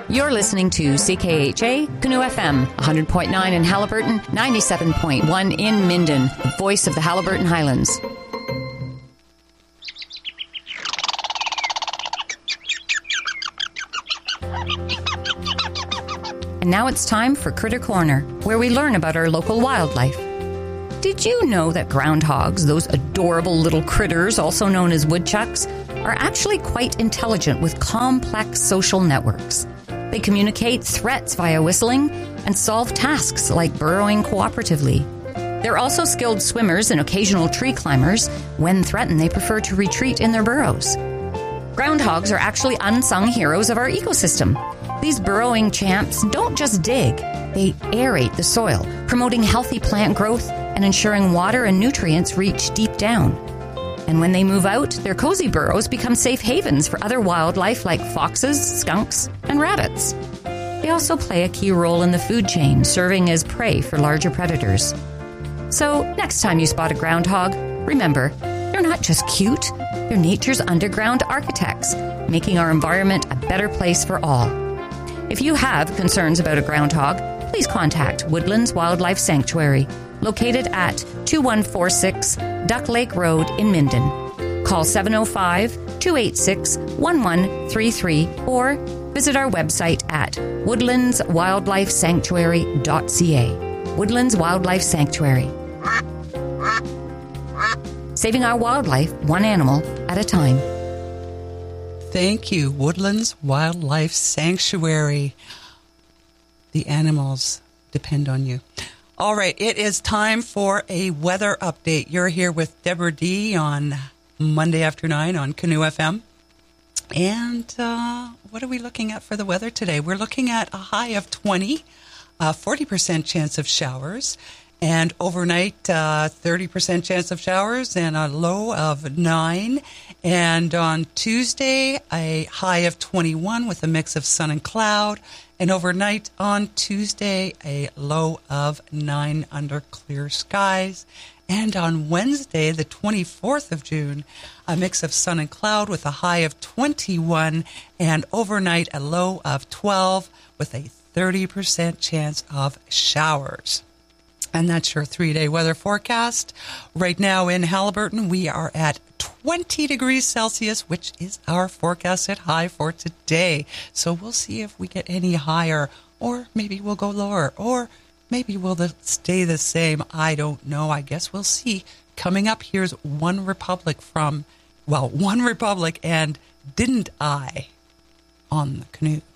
You're listening to CKHA Canoe FM, 100.9 in Haliburton, 97.1 in Minden, the voice of the Haliburton Highlands. And now it's time for Critter Corner, where we learn about our local wildlife. Did you know that groundhogs, those adorable little critters, also known as woodchucks, are actually quite intelligent with complex social networks? They communicate threats via whistling and solve tasks like burrowing cooperatively. They're also skilled swimmers and occasional tree climbers. When threatened, they prefer to retreat in their burrows. Groundhogs are actually unsung heroes of our ecosystem. These burrowing champs don't just dig, they aerate the soil, promoting healthy plant growth and ensuring water and nutrients reach deep down. And when they move out, their cozy burrows become safe havens for other wildlife like foxes, skunks, and rabbits. They also play a key role in the food chain, serving as prey for larger predators. So, next time you spot a groundhog, remember, they're not just cute, they're nature's underground architects, making our environment a better place for all. If you have concerns about a groundhog, please contact Woodlands Wildlife Sanctuary, located at 2146 Duck Lake Road in Minden. Call 705-286-1133 or visit our website at woodlandswildlifesanctuary.ca. Woodlands Wildlife Sanctuary. Saving our wildlife one animal at a time. Thank you, Woodlands Wildlife Sanctuary. The animals depend on you. All right, it is time for a weather update. You're here with Deborah D on Monday after 9 on Canoe FM. And what are we looking at for the weather today? We're looking at a high of 20, 40% chance of showers, and overnight 30% chance of showers and a low of 9. And on Tuesday, a high of 21 with a mix of sun and cloud. And overnight on Tuesday, a low of 9 under clear skies. And on Wednesday, the 24th of June, a mix of sun and cloud with a high of 21 and overnight a low of 12 with a 30% chance of showers. And that's your 3-day weather forecast. Right now in Haliburton, we are at 20 degrees Celsius, which is our forecasted high for today. So we'll see if we get any higher, or maybe we'll go lower, or maybe we'll stay the same. I don't know. I guess we'll see. Coming up, here's One Republic and Didn't I on the Canoe.